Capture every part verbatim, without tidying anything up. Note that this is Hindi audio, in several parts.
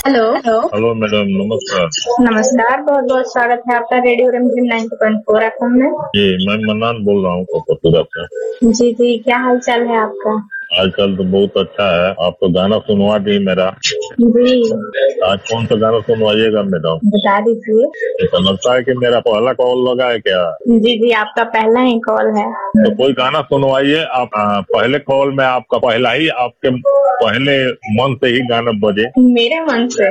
हेलो। हेलो मैडम, नमस्कार। नमस्कार, बहुत बहुत स्वागत है आपका रेडियो रिमझिम नाइन्टी पॉइंट फोर एफएम में। जी, मैं मन्नान बोल रहा हूँ कोपरपुरा से। जी जी, क्या हाल चाल है आपका? हालचाल तो बहुत अच्छा है। आप तो गाना सुनवा दी मेरा। जी, आज कौन सा गाना सुनवाइएगा मैडम? बता दीजिए। ऐसा लगता है कि मेरा पहला कॉल लगा है क्या? जी जी, आपका पहला ही कॉल है। तो कोई गाना सुनवाइए आप। आ, पहले कॉल में आपका पहला ही आपके पहले मन से ही गाना बजे। मेरे मन से।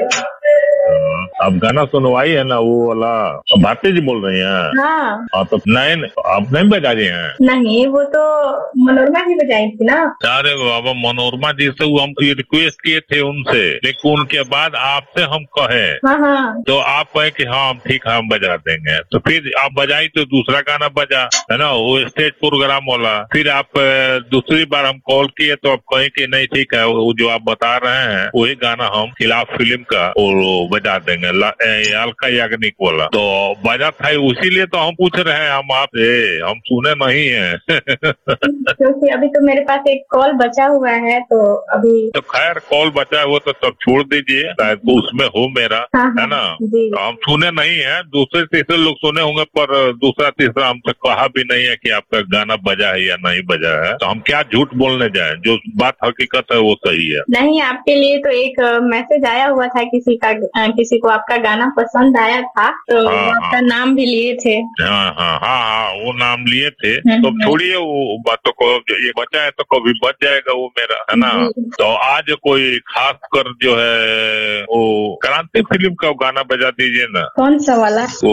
आप गाना सुनवाई है ना, वो वाला। भारती जी बोल रही हैं? हाँ। हाँ तो नहीं, आप नहीं बजा रही हैं? नहीं, वो तो मनोरमा जी बजाई थी ना। अरे बाबा, मनोरमा जी से वो हम रिक्वेस्ट किए थे उनसे, लेकिन उनके बाद आपसे हम कहे हाँ हाँ। तो आप कहे कि हाँ हम ठीक है, हम बजा देंगे। तो फिर आप बजाई तो दूसरा गाना बजा, है ना, वो स्टेज प्रोग्राम वाला। फिर आप अ, दूसरी बार हम कॉल किए तो आप कहे कि नहीं ठीक है, वो जो आप बता रहे हैं वही गाना हम खिलाफ फिल्म का वो बजा देंगे, अलका याग्निक वाला। तो बजा था, उसीलिए तो हम पूछ रहे हैं हम आपसे, हम सुने नहीं है। क्योंकि अभी तो मेरे पास एक कॉल बचा हुआ है, तो अभी तो खैर कॉल बचा है वो तो तब छोड़ दीजिए, शायद तो उसमें हो मेरा, हाँ है हाँ ना। जी। तो हम सुने नहीं है, दूसरे तीसरे लोग सुने होंगे, पर दूसरा तीसरा हमसे कहा भी नहीं है कि आपका गाना बजा है या नहीं बजा है। तो हम क्या झूठ बोलने जाए, जो बात हकीकत है वो सही है। नहीं, आपके लिए तो एक मैसेज आया हुआ था, किसी का अ, किसी को आपका गाना पसंद आया था, तो हाँ वो हाँ आपका नाम भी लिए थे। हाँ हाँ हाँ हाँ, वो नाम लिए थे। हम्म, तो हम्म। छोड़िए वो बातों को, ये बचा है तो कभी बच जाएगा वो मेरा, है ना। जी। तो आज कोई खास कर जो है वो क्रांति फिल्म का गाना बजा दीजिए ना। कौन सा वाला? वो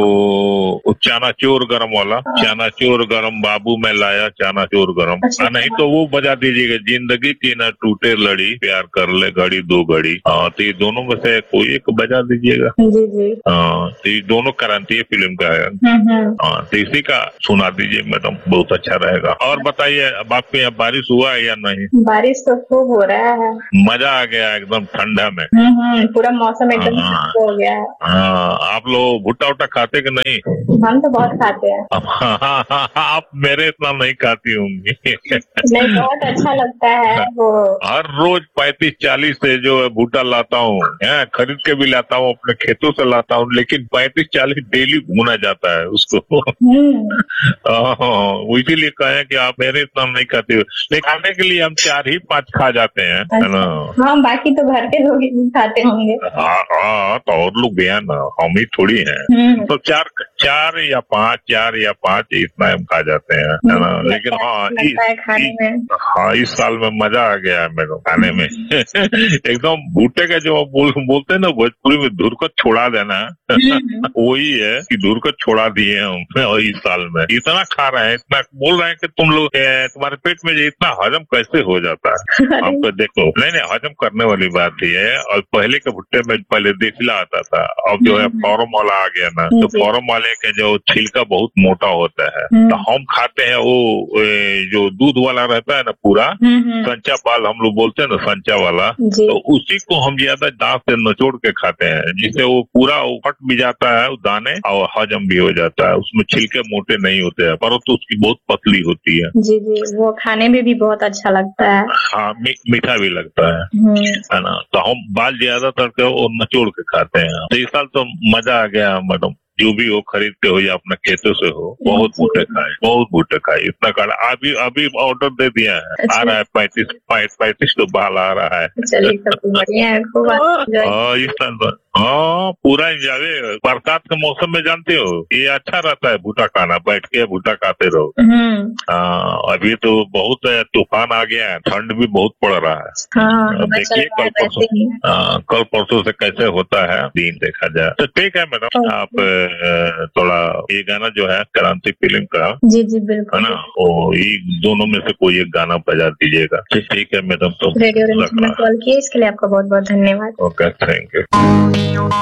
वो चानाचोर गरम वाला, चानाचोर गरम बाबू मैं लाया चानाचोर गरम। अच्छा। हाँ, नहीं तो वो बजा दीजिएगा, जिंदगी की न टूटे लड़ी प्यार कर ले घड़ी दो घड़ी। हाँ, तो ये दोनों में से कोई एक बजा दीजिएगा। जी जी। हाँ, तो ये दोनों क्रांति फिल्म का है। हम्म हम्म। हाँ, तो इसी का सुना दीजिए मैडम, बहुत अच्छा रहेगा। और बताइए, अब आपके यहाँ बारिश हुआ है या नहीं? बारिश तो खूब हो रहा है। मजा आ गया एकदम ठंडा में। हम्म हम्म, पूरा मौसम एकदम हाँ शांत हो गया है। हाँ, आप लोग भुट्टा उट्टा खाते कि नहीं? हम तो बहुत खाते हैं। अब हाँ हाँ हाँ, आप मेरे इतना नहीं खाती होंगी। नहीं, बहुत अच्छा लगता है वो। हर रोज पैंतीस चालीस से जो है भुट्टा लाता हूँ, हैं, खरीद के भी लाता हूँ, अपने खेतों से लाता हूँ, लेकिन पैंतीस चालीस डेली भुना जाता है उसको। हम्म। हाँ, वो इसीलिए कहे कि आप मेरे इतना नहीं खाते हो, लेकिन खाने के लिए हम चार ही पांच खा जाते हैं, है ना। हाँ, बाकी तो घर के लोग ही खाते होंगे। हाँ हाँ, तो और लोग भी हैं ना, हम ही थोड़ी हैं। हम्म। तो चार चार या पांच चार या पांच इतना हम खा जाते हैं, है ना। लेकिन हाँ इस, लगता है खाने इस, में। हाँ इस साल में मजा आ गया है मेरे को खाने में। एकदम भुट्टे का जो बोल, बोलते हैं ना भोजपुरी में, धुर को छोड़ा देना, हम्म। वही है कि धुर को छोड़ा दिए हम। और इस साल में इतना खा रहे हैं, इतना बोल रहे हैं कि तुम लोग ए, तुम्हारे पेट में ये इतना हजम कैसे हो जाता है। हम तो देखो, नहीं नहीं, हजम करने वाली बात ही है। और पहले के भुट्टे में पहले देसिला आता था, अब जो है फॉर्म वाला आ गया ना, तो फॉर्म वाले के जो छिलका बहुत मोटा होता है, तो हम खाते हैं वो ए, जो दूध वाला रहता है ना पूरा, संचा बाल हम लोग बोलते हैं ना, संचा वाला, तो उसी को हम ज्यादा दांत से नचोड़ के खाते हैं, जिससे वो पूरा फट भी जाता है वो दाने, और हजम भी हो जाता है। उसमें छिलके मोटे नहीं होते हैं, परंतु तो उसकी बहुत पतली होती है। जी जी, वो खाने में भी बहुत अच्छा लगता है। हाँ, मी, मीठा भी लगता है, है ना। तो हम बाल ज्यादातर के वो नचोड़ के खाते हैं। तो इस साल तो मजा आ गया मैडम, जो भी हो खरीदते हो या अपने खेतों से हो, बहुत भुट्टे खाए, बहुत भुट्टे खाए, इतना काढ़ा। अभी अभी ऑर्डर दे दिया है, आ रहा है पैंतीस पैंतीस तो बाल आ रहा है। चलिए, सब तो बढ़िया है, खूब हाँ, इस साल हाँ पूरा एंजॉय। बरसात के मौसम में जानते हो ये अच्छा रहता है भुट्टा खाना, बैठ के भुट्टा खाते रहो। हाँ, अभी तो बहुत तूफान आ गया है, ठंड भी बहुत पड़ रहा है। हाँ, देखिए कल परसों, कल परसों से कैसे होता है दिन देखा जाए। तो ठीक है मैडम, आप अ, थोड़ा ये गाना जो है क्रांति फिल्म का, जी जी बिल्कुल, है ना, वो ये दोनों में से कोई एक गाना बजा दीजिएगा। ठीक है मैडम, तो रेडियो रिमझिम में कॉल किए इसके लिए आपका बहुत बहुत धन्यवाद। Okay, thank you.